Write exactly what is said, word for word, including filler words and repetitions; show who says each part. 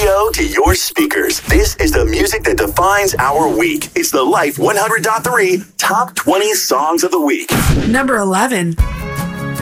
Speaker 1: radio to your speakers. This is the music that defines our week. It's the Life one hundred point three Top twenty Songs of the Week.
Speaker 2: Number eleven.